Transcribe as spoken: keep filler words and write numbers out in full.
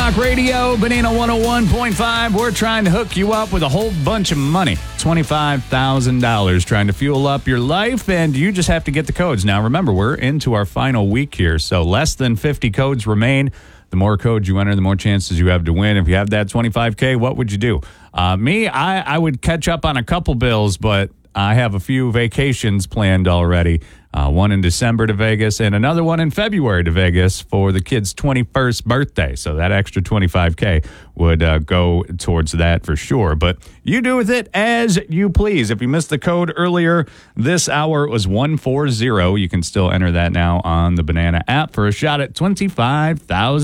Talk Radio, Banana one oh one point five. We're trying to hook you up with a whole bunch of money. twenty-five thousand dollars trying to fuel up your life, and you just have to get the codes. Now, remember, we're into our final week here, so less than fifty codes remain. The more codes you enter, the more chances you have to win. If you have that twenty-five K, what would you do? Uh, me, I, I would catch up on a couple bills, but I have a few vacations planned already. Uh, one in December to Vegas and another one in February to Vegas for the kid's twenty-first birthday. So that extra twenty-five K would uh, go towards that for sure. But you do with it as you please. If you missed the code earlier this hour, it was one forty. You can still enter that now on the Banana app for a shot at twenty-five thousand dollars.